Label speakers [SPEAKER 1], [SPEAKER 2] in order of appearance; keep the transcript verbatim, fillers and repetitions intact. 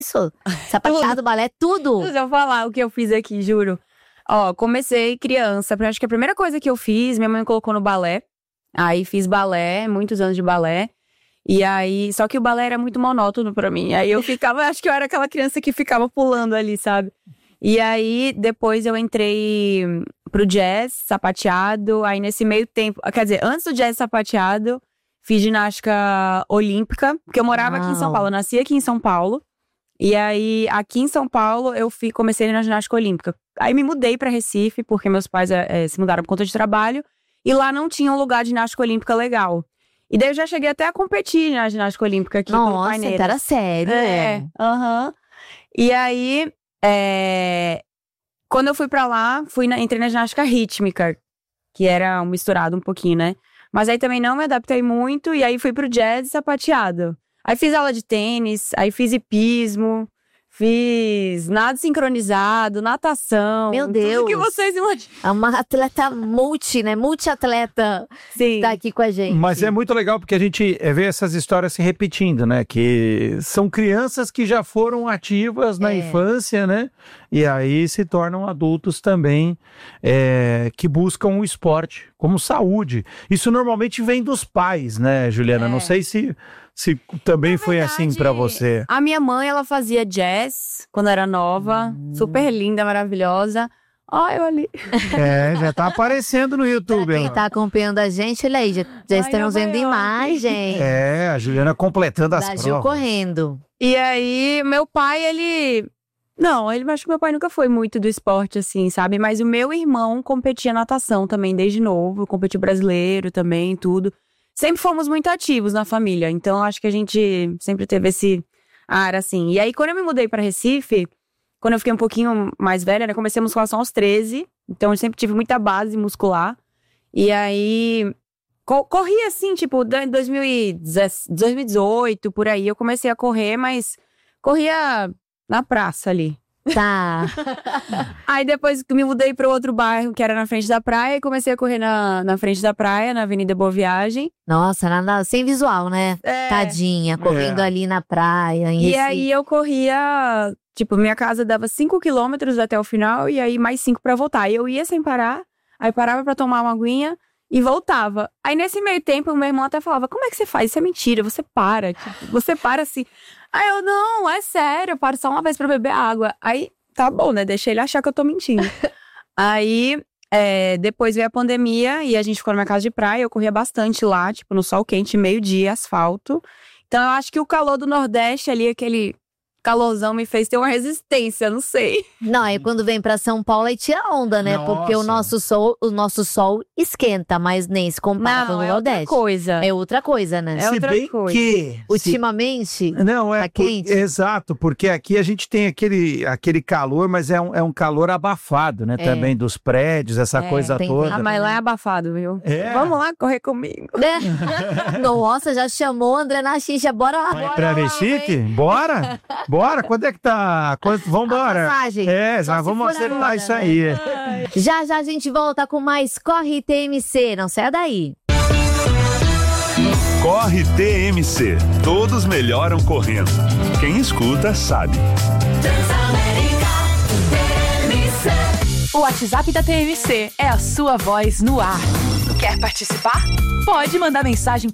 [SPEAKER 1] isso? Sapateado, balé, tudo.
[SPEAKER 2] Deixa eu falar o que eu fiz aqui, juro. Ó, comecei criança. Acho que a primeira coisa que eu fiz, minha mãe me colocou no balé. Aí fiz balé, muitos anos de balé. E aí, só que o balé era muito monótono pra mim. Aí eu ficava, acho que eu era aquela criança que ficava pulando ali, sabe? E aí, depois eu entrei pro jazz, sapateado. Aí nesse meio tempo, quer dizer, antes do jazz sapateado, fiz ginástica olímpica. Porque eu morava
[SPEAKER 1] Uau.
[SPEAKER 2] aqui em São Paulo, eu nasci aqui em São Paulo. E aí, aqui em São Paulo, eu fui, comecei na ginástica olímpica. Aí me mudei pra Recife, porque meus pais é, se mudaram por conta de trabalho. E lá não tinha um lugar de ginástica olímpica legal. E daí eu já cheguei até a competir na ginástica olímpica aqui.
[SPEAKER 1] Nossa, então era sério,
[SPEAKER 2] é. Aham. Uhum. E aí, é... quando eu fui pra lá, fui na... entrei na ginástica rítmica, que era um misturado um pouquinho, né? Mas aí também não me adaptei muito, e aí fui pro jazz sapateado. Aí fiz aula de tênis, aí fiz hipismo, fiz nado sincronizado, natação.
[SPEAKER 1] Meu Deus.
[SPEAKER 2] Tudo que vocês imaginam.
[SPEAKER 1] É uma atleta multi, né? Multi-atleta.
[SPEAKER 2] Sim.
[SPEAKER 1] Tá aqui com a gente.
[SPEAKER 3] Mas é muito legal porque a gente vê essas histórias se repetindo, né? Que são crianças que já foram ativas na
[SPEAKER 1] É.
[SPEAKER 3] infância, né? E aí se tornam adultos também é, que buscam o esporte como saúde. Isso normalmente vem dos pais, né, Juliana?
[SPEAKER 2] É.
[SPEAKER 3] Não sei se, se também
[SPEAKER 2] Na
[SPEAKER 3] foi
[SPEAKER 2] verdade,
[SPEAKER 3] assim pra você.
[SPEAKER 2] A minha mãe, ela fazia jazz quando era nova.
[SPEAKER 1] Hum.
[SPEAKER 2] Super linda, maravilhosa. Ó, eu ali.
[SPEAKER 3] É, já tá aparecendo no YouTube.
[SPEAKER 1] Pra quem
[SPEAKER 3] ó.
[SPEAKER 1] tá acompanhando a gente, olha aí, já, já
[SPEAKER 2] Ai,
[SPEAKER 1] estamos
[SPEAKER 2] Nova
[SPEAKER 1] vendo
[SPEAKER 2] York.
[SPEAKER 1] imagem
[SPEAKER 3] É, a Juliana completando as
[SPEAKER 1] da Gil
[SPEAKER 3] provas.
[SPEAKER 1] correndo.
[SPEAKER 2] E aí, meu pai, ele... Não, ele acho que meu pai nunca foi muito do esporte, assim, sabe? Mas o meu irmão competia natação também, desde novo. Competiu brasileiro também, tudo. Sempre fomos muito ativos na família. Então, acho que a gente sempre teve esse ar, assim. E aí, quando eu me mudei pra Recife, quando eu fiquei um pouquinho mais velha, né? Comecei a musculação aos treze. Então, eu sempre tive muita base muscular. E aí... co- Corri, assim, tipo, em dois mil e dezoito, por aí. Eu comecei a correr, mas corria... na praça ali.
[SPEAKER 1] Tá.
[SPEAKER 2] Aí depois que me mudei para outro bairro, que era na frente da praia, e comecei a correr na, na frente da praia, na Avenida Boa Viagem.
[SPEAKER 1] Nossa, nada, sem visual, né?
[SPEAKER 2] É.
[SPEAKER 1] Tadinha, correndo
[SPEAKER 3] É.
[SPEAKER 1] ali na praia, em
[SPEAKER 2] E
[SPEAKER 1] Recife.
[SPEAKER 2] aí eu corria, tipo, minha casa dava cinco quilômetros até o final, e aí mais cinco para voltar. E eu ia sem parar, aí parava para tomar uma aguinha e voltava. Aí nesse meio tempo, o meu irmão até falava, como é que você faz? Isso é mentira, você para, tipo, você para assim... Aí eu, não, é sério, eu paro só uma vez pra beber água. Aí, tá bom, né? Deixei ele achar que eu tô mentindo. Aí, é, depois veio a pandemia e a gente ficou na minha casa de praia. Eu corria bastante lá, tipo, no sol quente, meio-dia, asfalto. Então, eu acho que o calor do Nordeste ali, aquele calorzão me fez ter uma resistência, não sei.
[SPEAKER 1] Não, aí quando vem pra São Paulo aí tira onda, né?
[SPEAKER 3] Nossa.
[SPEAKER 1] Porque o nosso sol, o nosso sol esquenta, mas nem se compara com
[SPEAKER 2] Não,
[SPEAKER 1] o
[SPEAKER 2] é outra
[SPEAKER 1] Nordeste.
[SPEAKER 2] coisa.
[SPEAKER 1] É outra coisa, né?
[SPEAKER 2] É
[SPEAKER 3] Se
[SPEAKER 2] outra
[SPEAKER 3] bem
[SPEAKER 2] coisa.
[SPEAKER 3] que... se-
[SPEAKER 1] Ultimamente,
[SPEAKER 3] Não, é
[SPEAKER 1] Tá
[SPEAKER 3] por-
[SPEAKER 1] quente?
[SPEAKER 3] exato, porque aqui a gente tem aquele, aquele calor, mas é um, é um calor abafado, né?
[SPEAKER 1] É.
[SPEAKER 3] Também dos prédios, essa
[SPEAKER 1] É,
[SPEAKER 3] coisa
[SPEAKER 1] tem
[SPEAKER 3] toda.
[SPEAKER 2] Ah, mas lá é abafado, viu?
[SPEAKER 3] É.
[SPEAKER 2] Vamos lá correr comigo.
[SPEAKER 1] né? Nossa, já chamou o André na xixa, bora lá.
[SPEAKER 3] Vai
[SPEAKER 1] bora
[SPEAKER 3] pra
[SPEAKER 1] lá,
[SPEAKER 3] Recife?
[SPEAKER 1] hein?
[SPEAKER 3] Bora? Bora? Quando é que tá? Quando... Vambora.
[SPEAKER 1] A passagem.
[SPEAKER 3] É,
[SPEAKER 1] Só
[SPEAKER 3] já
[SPEAKER 1] se
[SPEAKER 3] vamos
[SPEAKER 1] for
[SPEAKER 3] acertar
[SPEAKER 1] agora,
[SPEAKER 3] isso
[SPEAKER 1] né?
[SPEAKER 3] aí.
[SPEAKER 1] Já já a gente volta com mais Corre T M C, não saia daí.
[SPEAKER 4] Corre T M C. Todos melhoram correndo. Quem escuta sabe.
[SPEAKER 5] O WhatsApp da T M C é a sua voz no ar. Quer participar? Pode mandar mensagem